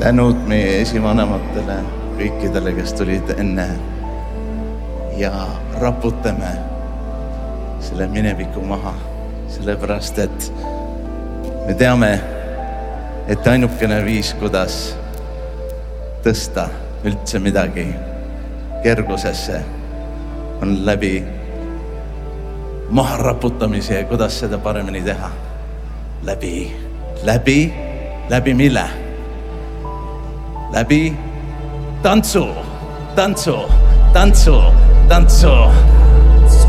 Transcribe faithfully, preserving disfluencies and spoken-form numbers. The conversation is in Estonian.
tänud meie esivanematele, kõikidele, kes tulid enne ja raputame selle mineviku maha, sellepärast, et me teame, et ainukene viis, kuidas tõsta üldse midagi kergusesse, on läbi maharaputamise ja kuidas seda paremini teha. Läbi, läbi, läbi mille? Läbi tantsu, tantsu, tantsu, tantsu.